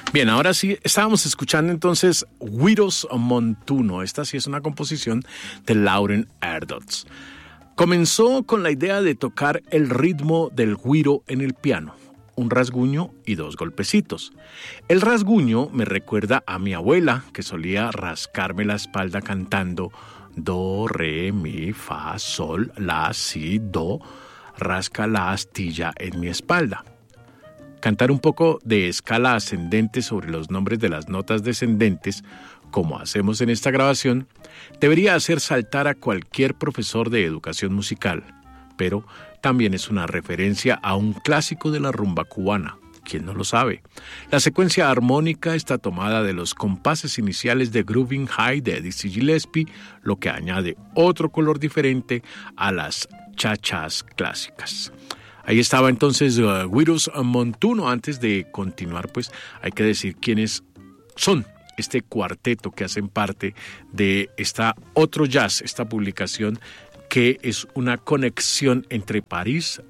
Bien, ahora sí, estábamos escuchando entonces Güiros Montuno. Esta sí es una composición de Lauren Erdots. Comenzó con la idea de tocar el ritmo del güiro en el piano, un rasguño y 2 golpecitos. El rasguño me recuerda a mi abuela, que solía rascarme la espalda cantando do, re, mi, fa, sol, la, si, do, rasca la astilla en mi espalda. Cantar un poco de escala ascendente sobre los nombres de las notas descendentes, como hacemos en esta grabación, debería hacer saltar a cualquier profesor de educación musical, pero también es una referencia a un clásico de la rumba cubana. ¿Quién no lo sabe? La secuencia armónica está tomada de los compases iniciales de Grooving High de Dizzy Gillespie, lo que añade otro color diferente a las chachas clásicas. Ahí estaba entonces Güiros Montuno. Antes de continuar, pues hay que decir quiénes son este cuarteto que hacen parte de esta Otro Jazz, esta publicación que es una conexión entre París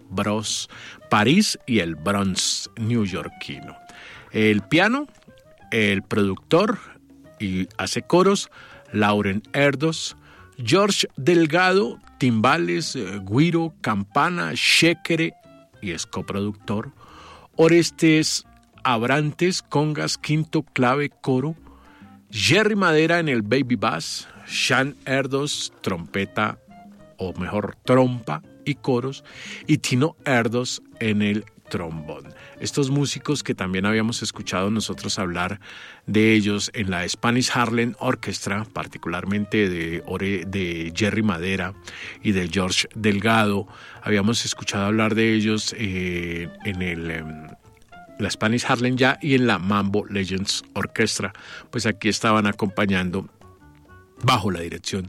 y el Bronx neoyorquino. El piano, el productor y hace coros, Lauren Erdos, George Delgado, timbales, güiro, campana, shekere y es coproductor, Orestes Abrantes, congas, quinto, clave, coro, Jerry Madera en el baby bass, Sean Erdos, trompeta, o mejor trompa y coros, y Tino Erdos en el trombón. Estos músicos que también habíamos escuchado nosotros hablar de ellos en la Spanish Harlem Orchestra, particularmente de Jerry Madera y de George Delgado, habíamos escuchado hablar de ellos en la Spanish Harlem ya y en la Mambo Legends Orchestra, pues aquí estaban acompañando bajo la dirección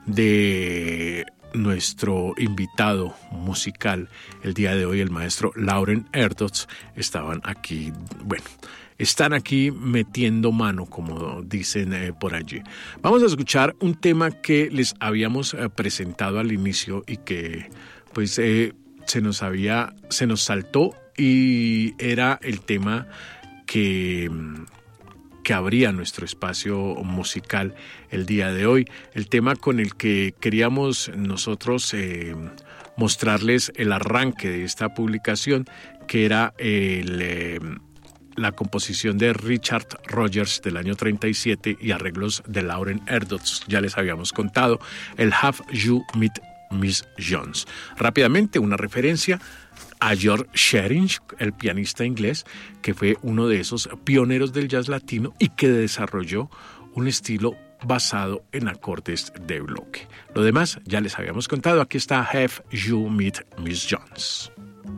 de nuestro invitado musical el día de hoy, el maestro Lauren Erdots. Están aquí metiendo mano, como dicen por allí. Vamos a escuchar un tema que les habíamos presentado al inicio y que pues se nos saltó, y era el tema que abría nuestro espacio musical el día de hoy, el tema con el que queríamos nosotros mostrarles el arranque de esta publicación, que era la composición de Richard Rogers del año 37 y arreglos de Lauren Erdots. Ya les habíamos contado el Have You Met Miss Jones. Rápidamente, una referencia a George Shearing, el pianista inglés, que fue uno de esos pioneros del jazz latino y que desarrolló un estilo basado en acordes de bloque. Lo demás ya les habíamos contado. Aquí está Have You Met Miss Jones.